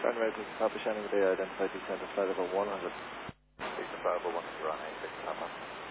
Runway Papa Shannon Video, identified descent of flight level 100. Flight level 100 on A6 Papa.